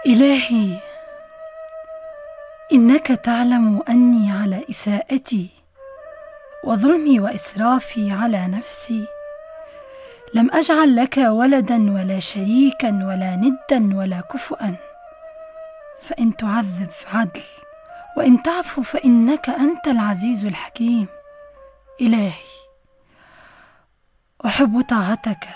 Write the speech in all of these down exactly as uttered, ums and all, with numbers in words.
إلهي، إنك تعلم أني على إساءتي وظلمي وإسرافي على نفسي لم أجعل لك ولدا ولا شريكا ولا ندا ولا كفؤا، فإن تعذب فعدل وإن تعفو فإنك أنت العزيز الحكيم. إلهي، أحب طاعتك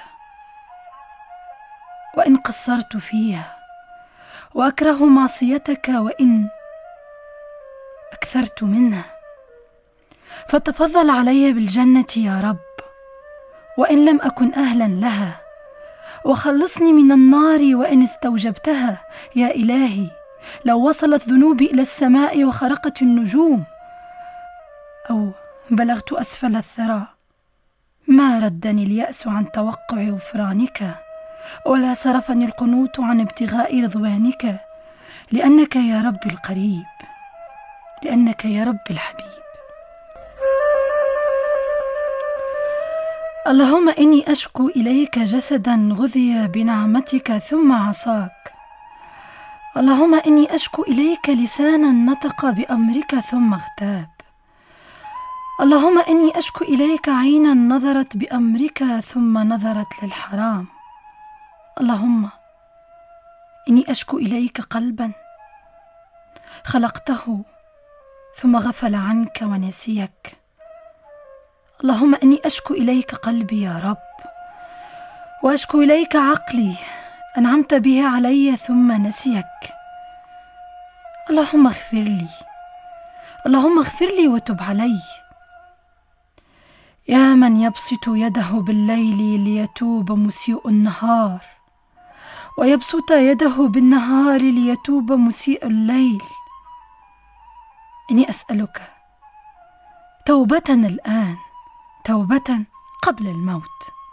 وإن قصرت فيها، وأكره معصيتك وإن أكثرت منها، فتفضل علي بالجنة يا رب وإن لم أكن أهلا لها، وخلصني من النار وإن استوجبتها يا إلهي. لو وصلت ذنوبي إلى السماء وخرقت النجوم أو بلغت أسفل الثرى ما ردني اليأس عن توقع غفرانك، ولا صرفني القنوط عن ابتغاء رضوانك، لأنك يا رب القريب، لأنك يا رب الحبيب. اللهم إني أشكو إليك جسدا غذي بنعمتك ثم عصاك. اللهم إني أشكو إليك لسانا نطق بأمرك ثم اغتاب. اللهم إني أشكو إليك عينا نظرت بأمرك ثم نظرت للحرام. اللهم إني أشكو إليك قلبا خلقته ثم غفل عنك ونسيك. اللهم إني أشكو إليك قلبي يا رب، وأشكو إليك عقلي أنعمت به علي ثم نسيك. اللهم اغفر لي، اللهم اغفر لي وتب علي. يا من يبسط يده بالليل ليتوب مسيء النهار، ويبسط يده بالنهار ليتوب مسيء الليل، إني أسألك توبة الآن، توبة قبل الموت.